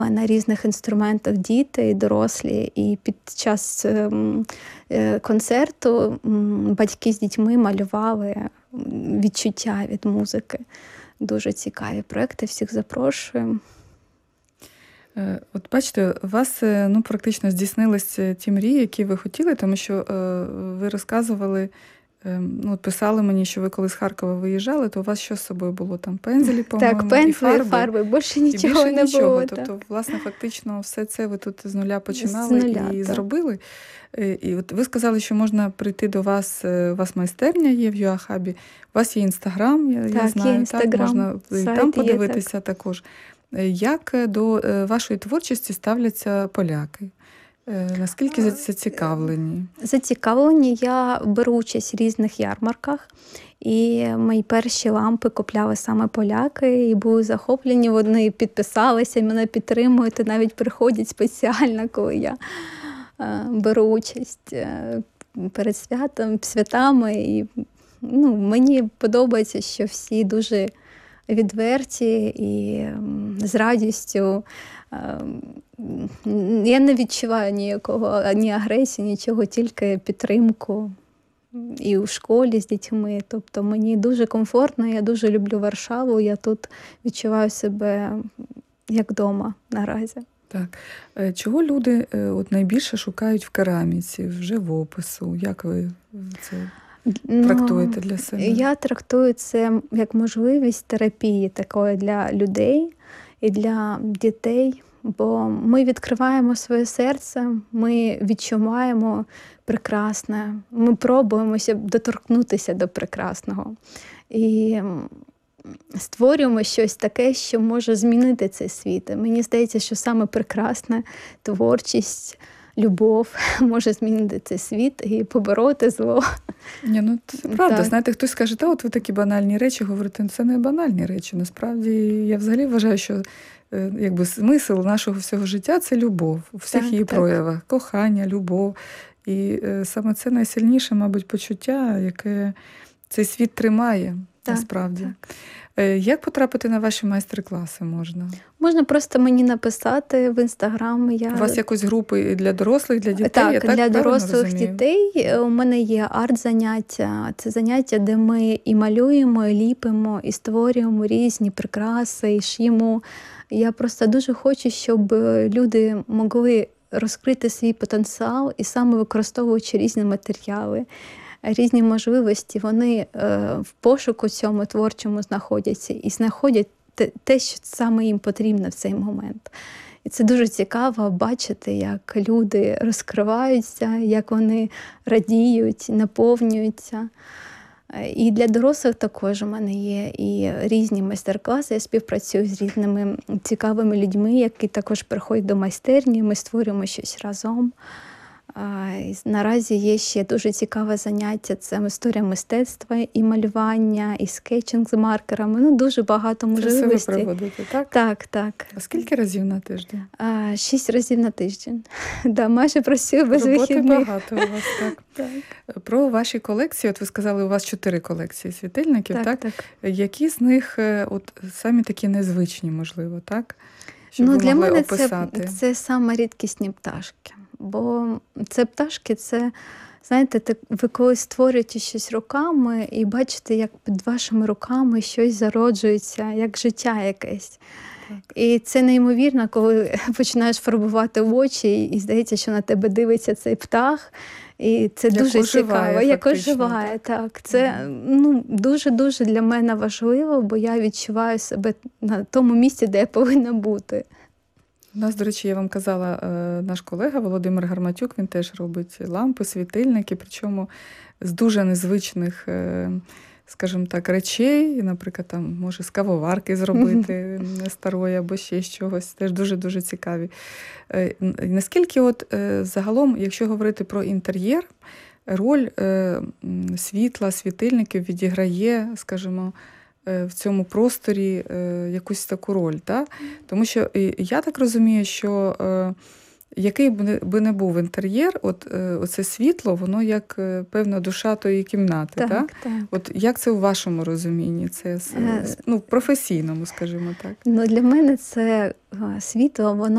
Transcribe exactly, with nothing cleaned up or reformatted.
На різних інструментах діти і дорослі, і під час концерту батьки з дітьми малювали відчуття від музики. Дуже цікаві проекти, всіх запрошую. От бачите, у вас ну, практично здійснилися ті мрії, які ви хотіли, тому що е, ви розказували, е, ну, писали мені, що ви коли з Харкова виїжджали, то у вас що з собою було? Там пензелі, по-моєму, так, пензелі, і фарби, фарби, більше нічого і більше не нічого. було. Тобто, так. власне, фактично все це ви тут з нуля починали з нуля, і так. зробили. І от ви сказали, що можна прийти до вас, у вас майстерня є в юахабі, у вас є Інстаграм, я, так, я знаю, є Інстаграм, так, можна і там подивитися є, так. також. Як до вашої творчості ставляться поляки? Наскільки зацікавлені? Зацікавлені. Я беру участь в різних ярмарках. І мої перші лампи купляли саме поляки, і були захоплені, вони підписалися, мене підтримують, і навіть приходять спеціально, коли я беру участь перед святом, святами. І, ну, мені подобається, що всі дуже відверті і з радістю. Я не відчуваю ніякого, ні агресії, нічого, тільки підтримку. І у школі з дітьми. Тобто мені дуже комфортно, я дуже люблю Варшаву, я тут відчуваю себе як вдома наразі. Так. Чого люди от найбільше шукають в кераміці, в живопису? Як ви це ну, трактуєте для себе? Я трактую це як можливість терапії такої для людей і для дітей. Бо ми відкриваємо своє серце, ми відчуваємо прекрасне, ми пробуємося доторкнутися до прекрасного. І створюємо щось таке, що може змінити цей світ. Мені здається, що саме прекрасна творчість, любов може змінити цей світ і побороти зло. Ні, ну це правда. Так. Знаєте, хтось скаже, та от ви такі банальні речі говорите, це не банальні речі. Насправді, я взагалі вважаю, що якби смисл нашого всього життя – це любов у всіх так, її так. проявах. Кохання, любов. І е, саме це найсильніше, мабуть, почуття, яке цей світ тримає, так, насправді. Так. Е, як потрапити на ваші майстер-класи можна? Можна просто мені написати в Інстаграм. Я... У вас якось групи для дорослих, для дітей? Так, я для так дорослих розумію? дітей. У мене є арт-заняття. Це заняття, де ми і малюємо, і ліпимо, і створюємо різні прикраси, і шиємо. Я просто дуже хочу, щоб люди могли розкрити свій потенціал і саме використовуючи різні матеріали, різні можливості, вони е, в пошуку цьому творчому знаходяться і знаходять те, те, що саме їм потрібно в цей момент. І це дуже цікаво бачити, як люди розкриваються, як вони радіють, наповнюються. І для дорослих також у мене є і різні майстер-класи. Я співпрацюю з різними цікавими людьми, які також приходять до майстерні, ми створюємо щось разом. Наразі є ще дуже цікаве заняття, це історія мистецтва і малювання, і скетчинг з маркерами. Ну, дуже багато можливостей. Це все ви проводите, так? Так, так. А скільки разів на тиждень? А, шість разів на тиждень. Да, майже працюю без Роботи вихідних. багато у вас, так. Так. Про ваші колекції, от ви сказали, у вас чотири колекції світильників, так? Так, так. Які з них от самі такі незвичні, можливо, так? Щоб ну, ви для могли мене описати. Це, це саме рідкісні пташки. Бо це пташки, це, знаєте, ви коли створюєте щось руками і бачите, як під вашими руками щось зароджується, як життя якесь. Так. І це неймовірно, коли починаєш фарбувати очі і здається, що на тебе дивиться цей птах. І це як дуже оживає, цікаво, як оживає. Так. Так. Це ну, дуже-дуже для мене важливо, бо я відчуваю себе на тому місці, де я повинна бути. У нас, до речі, я вам казала, наш колега Володимир Гарматюк, він теж робить лампи, світильники, причому з дуже незвичних, скажімо так, речей, наприклад, там може з кавоварки зробити старої або ще з чогось, теж дуже-дуже цікаві. Наскільки от загалом, якщо говорити про інтер'єр, роль світла, світильників відіграє, скажімо, в цьому просторі якусь таку роль. Так? Тому що я так розумію, що який би не був інтер'єр, от оце світло, воно як певна душа тої кімнати. Так, так? так. От як це у вашому розумінні? Це ну, в професійному, скажімо так. Ну, для мене це світло, воно